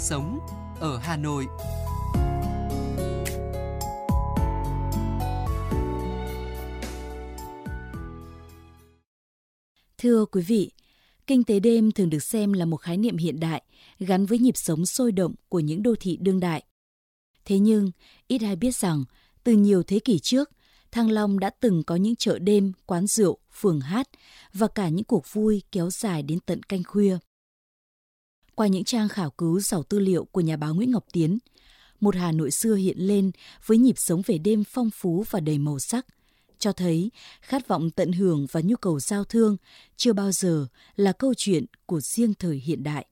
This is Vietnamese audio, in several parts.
sống ở Hà Nội. Thưa quý vị, kinh tế đêm thường được xem là một khái niệm hiện đại gắn với nhịp sống sôi động của những đô thị đương đại. Thế nhưng, ít ai biết rằng, từ nhiều thế kỷ trước, Thăng Long đã từng có những chợ đêm, quán rượu, phường hát và cả những cuộc vui kéo dài đến tận canh khuya. Qua những trang khảo cứu giàu tư liệu của nhà báo Nguyễn Ngọc Tiến, một Hà Nội xưa hiện lên với nhịp sống về đêm phong phú và đầy màu sắc, cho thấy khát vọng tận hưởng và nhu cầu giao thương chưa bao giờ là câu chuyện của riêng thời hiện đại.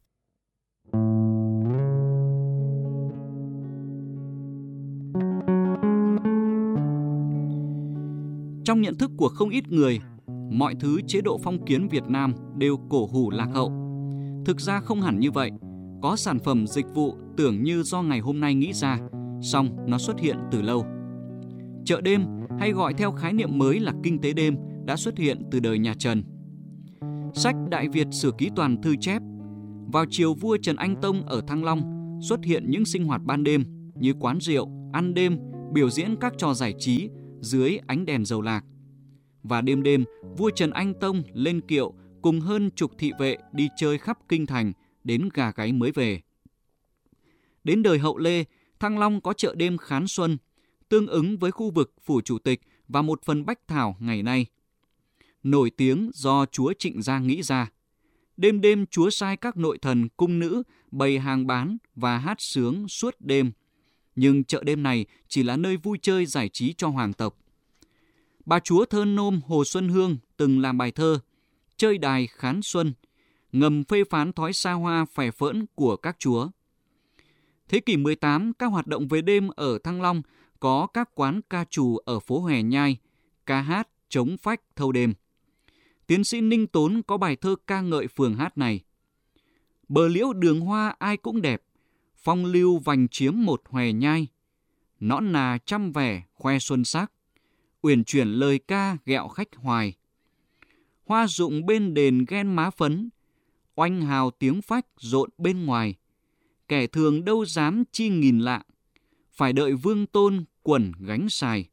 Trong nhận thức của không ít người, mọi thứ chế độ phong kiến Việt Nam đều cổ hủ lạc hậu. Thực ra không hẳn như vậy. Có sản phẩm dịch vụ tưởng như do ngày hôm nay nghĩ ra, song nó xuất hiện từ lâu. Chợ đêm, hay gọi theo khái niệm mới là kinh tế đêm, đã xuất hiện từ đời nhà Trần. Sách Đại Việt Sử Ký Toàn Thư chép, vào triều vua Trần Anh Tông ở Thăng Long xuất hiện những sinh hoạt ban đêm như quán rượu, ăn đêm, biểu diễn các trò giải trí dưới ánh đèn dầu lạc. Và đêm đêm, vua Trần Anh Tông lên kiệu cùng hơn chục thị vệ đi chơi khắp kinh thành đến gà gáy mới về. Đến đời Hậu Lê, Thăng Long có chợ đêm Khán Xuân, tương ứng với khu vực Phủ Chủ tịch và một phần Bách Thảo ngày nay. Nổi tiếng do chúa Trịnh Giang nghĩ ra. Đêm đêm chúa sai các nội thần cung nữ bày hàng bán và hát sướng suốt đêm. Nhưng chợ đêm này chỉ là nơi vui chơi giải trí cho hoàng tộc. Bà chúa thơ nôm Hồ Xuân Hương từng làm bài thơ Chơi đài Khán Xuân, ngầm phê phán thói xa hoa phè phỡn của các chúa. Thế kỷ 18, các hoạt động về đêm ở Thăng Long có các quán ca trù ở phố Hòe Nhai, ca hát, chống phách, thâu đêm. Tiến sĩ Ninh Tốn có bài thơ ca ngợi phường hát này. Bờ liễu đường hoa ai cũng đẹp, phong lưu vành chiếm một Hòe Nhai. Nõn nà trăm vẻ khoe xuân sắc, uyển chuyển lời ca ghẹo khách hoài. Hoa rụng bên đền ghen má phấn, oanh hào tiếng phách rộn bên ngoài. Kẻ thường đâu dám chi nghìn lạng, phải đợi vương tôn quần gánh xài.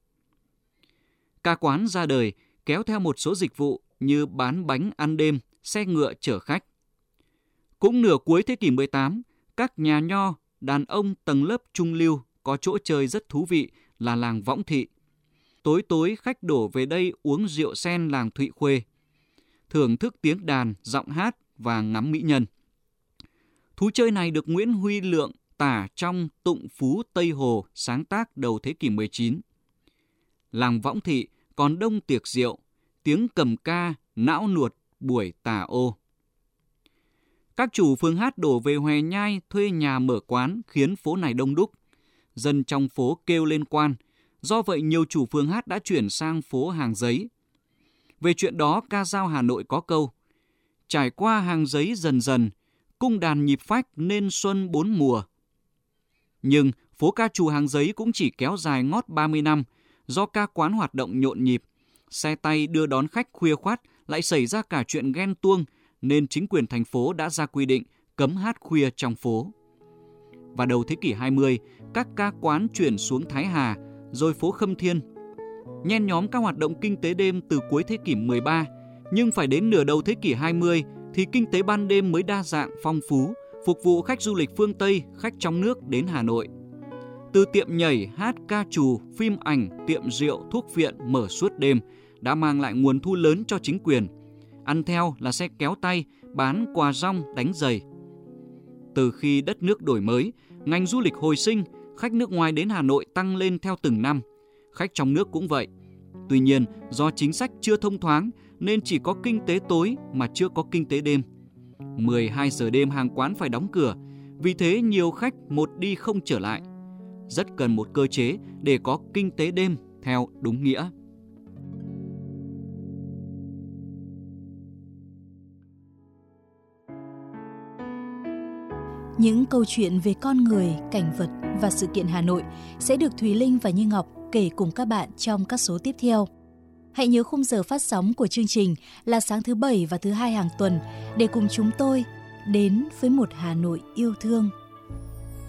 Ca quán ra đời kéo theo một số dịch vụ như bán bánh ăn đêm, xe ngựa chở khách. Cũng nửa cuối thế kỷ 18, các nhà nho, đàn ông tầng lớp trung lưu có chỗ chơi rất thú vị là làng Võng Thị. Tối tối khách đổ về đây uống rượu sen làng Thụy Khuê, thưởng thức tiếng đàn, giọng hát và ngắm mỹ nhân. Thú chơi này được Nguyễn Huy Lượng tả trong Tụng Phú Tây Hồ sáng tác đầu thế kỷ 19. Làng Võng Thị còn đông tiệc rượu, tiếng cầm ca, não nuột buổi tà ô. Các chủ phường hát đổ về Hòe Nhai thuê nhà mở quán khiến phố này đông đúc. Dân trong phố kêu lên quan, do vậy nhiều chủ phường hát đã chuyển sang phố Hàng Giấy. Về chuyện đó, ca dao Hà Nội có câu: trải qua Hàng Giấy dần dần, cung đàn nhịp phách nên xuân bốn mùa. Nhưng phố ca trù Hàng Giấy cũng chỉ kéo dài ngót 30 năm, do ca quán hoạt động nhộn nhịp, xe tay đưa đón khách khuya khoắt lại xảy ra cả chuyện ghen tuông, nên chính quyền thành phố đã ra quy định cấm hát khuya trong phố. Và đầu thế kỷ 20, các ca quán chuyển xuống Thái Hà, rồi phố Khâm Thiên. Nhen nhóm các hoạt động kinh tế đêm từ cuối thế kỷ 13, nhưng phải đến nửa đầu thế kỷ 20 thì kinh tế ban đêm mới đa dạng, phong phú, phục vụ khách du lịch phương Tây, khách trong nước đến Hà Nội. Từ tiệm nhảy, hát, ca trù, phim ảnh, tiệm rượu, thuốc viện mở suốt đêm đã mang lại nguồn thu lớn cho chính quyền. Ăn theo là xe kéo tay, bán quà rong, đánh giày. Từ khi đất nước đổi mới, ngành du lịch hồi sinh, khách nước ngoài đến Hà Nội tăng lên theo từng năm. Khách trong nước cũng vậy. Tuy nhiên, do chính sách chưa thông thoáng nên chỉ có kinh tế tối mà chưa có kinh tế đêm. 12 giờ đêm hàng quán phải đóng cửa, vì thế nhiều khách một đi không trở lại. Rất cần một cơ chế để có kinh tế đêm theo đúng nghĩa. Những câu chuyện về con người, cảnh vật và sự kiện Hà Nội sẽ được Thùy Linh và Như Ngọc kể cùng các bạn trong các số tiếp theo. Hãy nhớ khung giờ phát sóng của chương trình là sáng thứ Bảy và thứ Hai hàng tuần để cùng chúng tôi đến với một Hà Nội yêu thương.